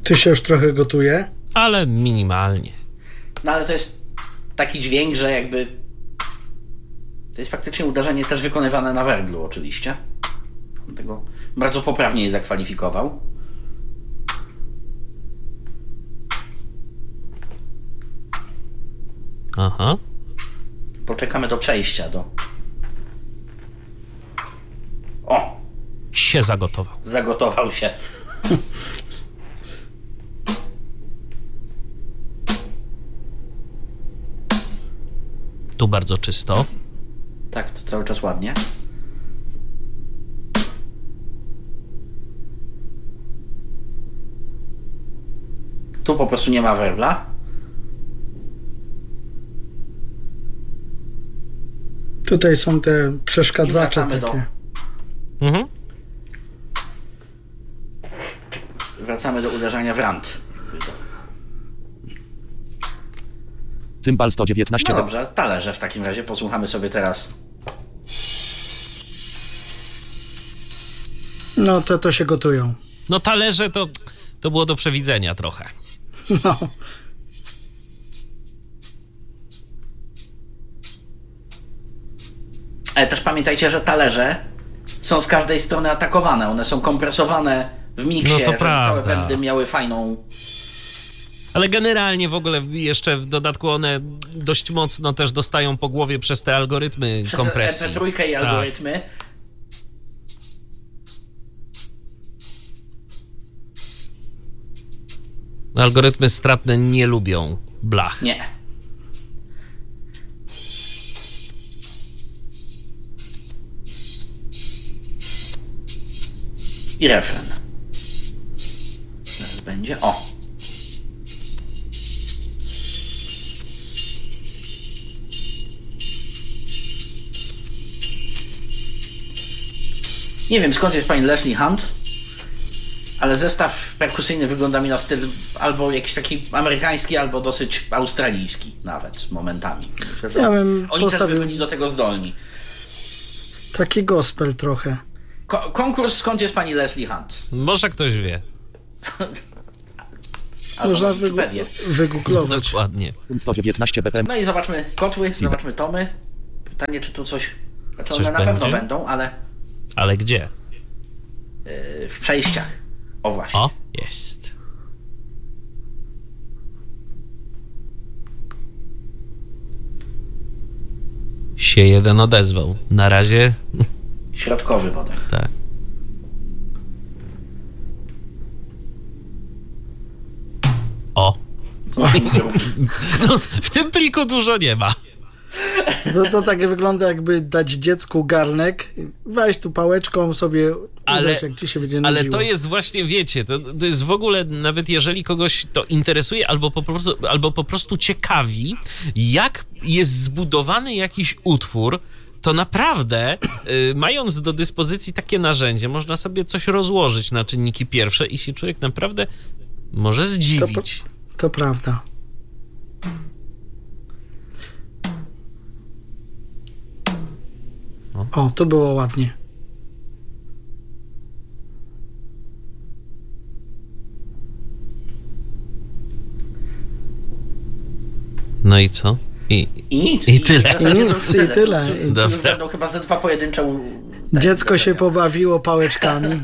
Tu się już trochę gotuje. Ale minimalnie. No ale to jest taki dźwięk, że jakby to jest faktycznie uderzenie też wykonywane na węglu oczywiście. Dlatego bardzo poprawnie je zakwalifikował. Aha. Poczekamy do przejścia do... O! Się zagotował. Zagotował się. Tu bardzo czysto. Tak, to cały czas ładnie. Tu po prostu nie ma werbla. Tutaj są te przeszkadzacze I wracamy takie. Mhm. Wracamy do uderzania w rant. Cymbal 119. No dobrze, talerze w takim razie. Posłuchamy sobie teraz. No to się gotują. No talerze to było do przewidzenia trochę. No. Ale też pamiętajcie, że talerze są z każdej strony atakowane. One są kompresowane w miksie, No to żeby prawda. całe będy miały fajną... Ale generalnie w ogóle jeszcze w dodatku one dość mocno też dostają po głowie przez te algorytmy Przez kompresji. MP3 i algorytmy. Algorytmy stratne nie lubią blach. Nie. I refren. Teraz będzie. O! Nie wiem, skąd jest pani Leslie Hunt, ale zestaw perkusyjny wygląda mi na styl albo jakiś taki amerykański, albo dosyć australijski nawet momentami. Myślę, że Ja bym oni też by postawił byli do tego zdolni. taki gospel trochę. Konkurs, skąd jest pani Leslie Hunt? Może ktoś wie. Albo Można na Wikipedię. wygooglować. Dokładnie. 119 BPM. No i zobaczmy kotły, zobaczmy tomy. Pytanie, czy tu coś... Znaczy Coś one na pewno będzie? będą, ale Ale gdzie? w przejściach. O właśnie. O, jest. Się jeden odezwał. Na razie Środkowy wodek. tak. O. No, w tym pliku dużo nie ma. To tak wygląda, jakby dać dziecku garnek, weź tu pałeczką sobie uderz, jak ci się będzie nudziło. Ale to jest właśnie, wiecie, to jest w ogóle, nawet jeżeli kogoś to interesuje albo po prostu ciekawi, jak jest zbudowany jakiś utwór, to naprawdę, mając do dyspozycji takie narzędzie, można sobie coś rozłożyć na czynniki pierwsze i się człowiek naprawdę może zdziwić. To prawda. O, to było ładnie. No i co? I nic. I tyle. w zasadzie I to nic, już i tyle. Tu już Dobra. będą chyba ze dwa pojedyncze... Dziecko się pobawiło pałeczkami.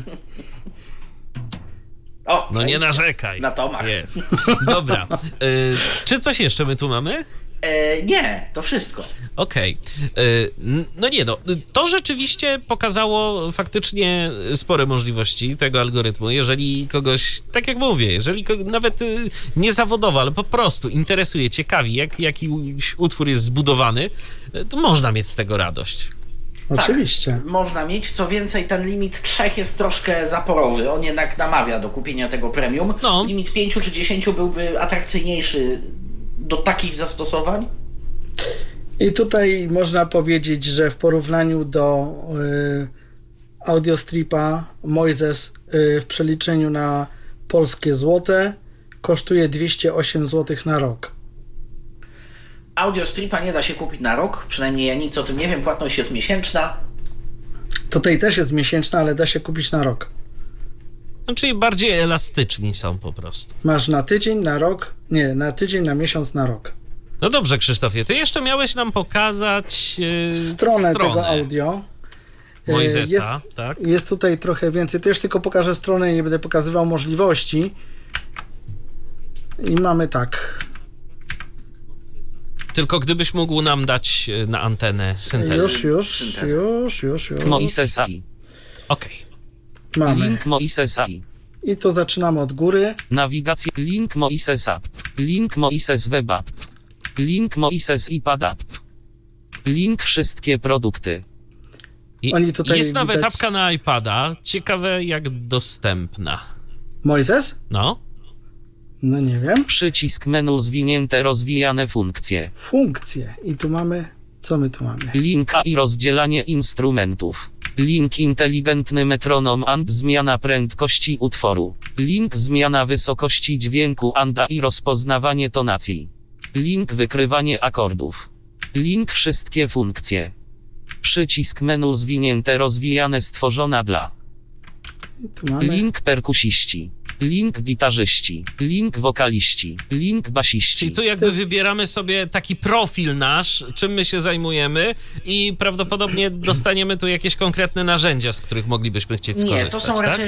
O, No nie narzekaj. Na tomach. Jest. Dobra. Czy coś jeszcze my tu mamy? Nie, to wszystko. Okej. No nie no, to rzeczywiście pokazało faktycznie spore możliwości tego algorytmu. Jeżeli kogoś, tak jak mówię, jeżeli nawet nie zawodowo, ale po prostu interesuje, ciekawi, jak jakiś utwór jest zbudowany, to można mieć z tego radość. Oczywiście. Tak, można mieć. Co więcej, ten limit 3 jest troszkę zaporowy. On jednak namawia do kupienia tego premium. No. Limit 5 czy 10 byłby atrakcyjniejszy do takich zastosowań. I tutaj można powiedzieć, że w porównaniu do Audiostripa Moises w przeliczeniu na polskie złote kosztuje 208 zł na rok. Audiostripa nie da się kupić na rok, przynajmniej ja nic o tym nie wiem, płatność jest miesięczna. Tutaj też jest miesięczna, ale da się kupić na rok. No, czyli bardziej elastyczni są po prostu. Masz na tydzień, na rok, nie, na tydzień, na miesiąc, na rok. No dobrze, Krzysztofie, ty jeszcze miałeś nam pokazać Stronę tego audio. Mojzesa, tak? Jest tutaj trochę więcej. To już tylko pokażę stronę i nie będę pokazywał możliwości. I mamy tak. Tylko gdybyś mógł nam dać na antenę syntezę. Już. Moisesa. Okej. Mamy. Link Moisesa. I to zaczynamy od góry. Nawigacja. Link Moises App. Link Moises Web App. Link Moises iPad App. Link wszystkie produkty. I Oni tutaj jest nawet widać- apka na iPada. Ciekawe jak dostępna. Mojzes? No. No nie wiem. Przycisk menu zwinięte rozwijane funkcje. Funkcje. I tu mamy... Co my tu mamy? Linka i rozdzielanie instrumentów. Link inteligentny metronom and zmiana prędkości utworu. Link zmiana wysokości dźwięku anda i rozpoznawanie tonacji. Link wykrywanie akordów. Link wszystkie funkcje. Przycisk menu zwinięte rozwijane stworzona dla. I tu mamy... Link perkusiści. Link gitarzyści. Link wokaliści. Link basiści. Czyli tu jakby wybieramy sobie taki profil nasz, czym my się zajmujemy i prawdopodobnie dostaniemy tu jakieś konkretne narzędzia, z których moglibyśmy chcieć skorzystać. Nie,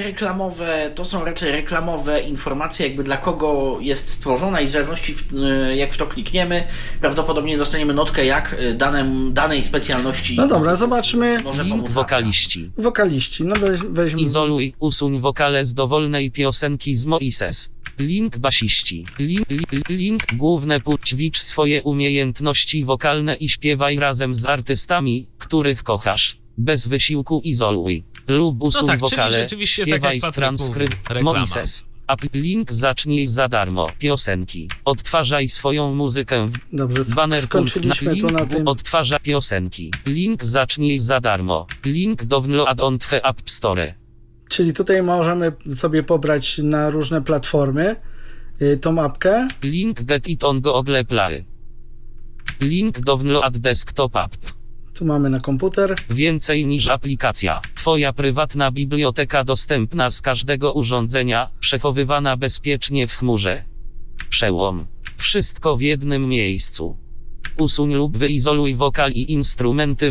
to są raczej reklamowe informacje, jakby dla kogo jest stworzona i w zależności jak w to klikniemy, prawdopodobnie dostaniemy notkę, jak danej specjalności. No dobra, zobaczmy. Może Link pomóc wokaliści. Wokaliści. No weźmy... Izoluj, usuń wokale z dowolnej piosenki z Moises. Link basiści. Link główne ćwicz swoje umiejętności wokalne i śpiewaj razem z artystami, których kochasz. Bez wysiłku izoluj. Lub usuń czyli wokale. rzeczywiście, tak Śpiewaj jak z Patryk transkrypt. mówi, reklama. Moises. Link zacznij za darmo. Piosenki. Odtwarzaj swoją muzykę w Dobrze, banner. skończyliśmy tu na tym. Odtwarza piosenki. Link zacznij za darmo. Link download on the App Store. Czyli tutaj możemy sobie pobrać na różne platformy tą apkę. Link get it on Google Play. Link download desktop app. Tu mamy na komputer. Więcej niż aplikacja. Twoja prywatna biblioteka dostępna z każdego urządzenia, przechowywana bezpiecznie w chmurze. Przełom. Wszystko w jednym miejscu. Usuń lub wyizoluj wokal i instrumenty